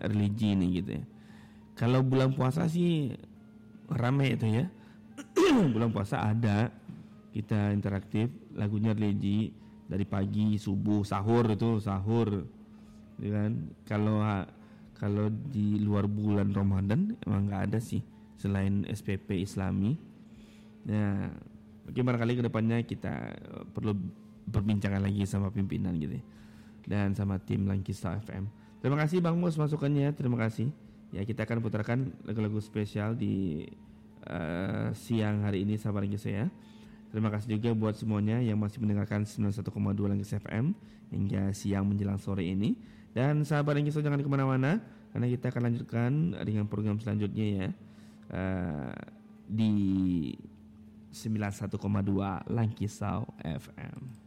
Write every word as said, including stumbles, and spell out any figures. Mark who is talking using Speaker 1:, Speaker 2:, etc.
Speaker 1: religi nih gitu ya. Kalau bulan puasa sih rame itu ya. Bulan puasa ada kita interaktif, lagunya religi dari pagi subuh sahur itu sahur, ya kan? Kalau kalau di luar bulan Ramadan emang nggak ada sih selain S P P Islami. Nah, mungkin barangkali kedepannya kita perlu berbincangan lagi sama pimpinan gitu ya, dan sama tim Langkisa F M. Terima kasih Bang Mus masukannya, terima kasih. Ya, kita akan putarkan lagu-lagu spesial di uh, siang hari ini sahabat Langkisa ya. Terima kasih juga buat semuanya yang masih mendengarkan sembilan puluh satu koma dua Langkisa F M hingga siang menjelang sore ini. Dan sahabat Langkisa jangan kemana-mana, karena kita akan lanjutkan dengan program selanjutnya ya, uh, di sembilan puluh satu koma dua Langkisa F M.